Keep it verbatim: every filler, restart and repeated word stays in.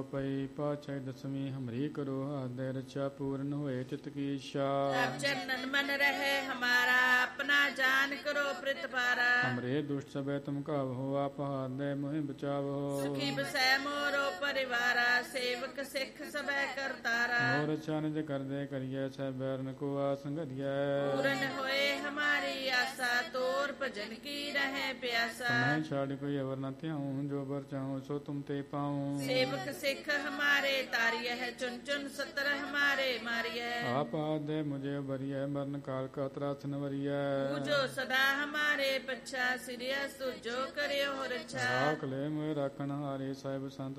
ਪਈ ਪਾਛੈ ਦਸਵੀਂ ਹਮਰੀ ਕਰੋ ਆਦਿ ਰਚਾ ਪੂਰਨ ਹੋਏ ਚਿਤ ਕੀ ਇੱਛਾ ਤਬ ਚਰਨਨ ਮਨ ਰਹੇ ਹਮਾਰਾ ਆਪਣਾ ਜਾਨ ਕਰੋ ਪ੍ਰਤਪਾਰਾ ਹਮਰੇ ਦੁਸ਼ਟ ਸਭੈ ਤੁਮ ਕਾਵਹੁ ਆਪ ਹਾਦੈ ਮੋਹਿ ਬਚਾਵਹੁ ਸੁਖੀ ਬਸੈ ਮੋਰੋ ਪਰਿਵਾਰਾ ਸੇਵਕ ਸਿੱਖ ਸਭੈ ਕਰਤਾਰਾ ਮੋਰ ਰਚਾ ਨਿਜ ਕਰਦੇ ਕਰੀਐ ਸਹਿ ਬੈਰਨ ਕੋ ਆਸੰਗਰੀਐ ਪੂਰਨ ਹੋਏ ਹਮਾਰੀ ਆਸਾ ਤੋਰ ਭਜਨ ਕੀ ਰਹੇ ਪਿਆਸਾ ਮੈਂ ਛਾੜ ਕੋਈ ਅਵਰ ਨ ਧਿਆਉ ਜੋ ਬਰ ਚਾਹਉ ਸੋ ਤੁਮ ਤੇ ਪਾਉ ਸੇਵਕ ਸਿੱਖ ਹਮਾਰੇ ਤਾਰਿਯ ਹੈ ਚੁਨ ਚੁਨ ਸਤਰ ਹਮਾਰੇ ਮਾਰਿਯ ਆਪ ਆਦੈ ਮੁਝੇ ਬਰੀਐ ਮਰਨ ਕਾਲ ਕਾ ਤਰਾਸਨ ਵਰੀਐ ਪੂਜੋ ਸਦਾ ਹਮਾਰੇ ਪਛਾ ਸਿਰਿਆ ਸੁਜੋ ਕਰਿਓ ਰਛਾ ਰਾਖ ਲੈ ਮੋਇ ਰਾਖਣ ਹਾਰੇ ਸਾਹਿਬ ਸੰਤ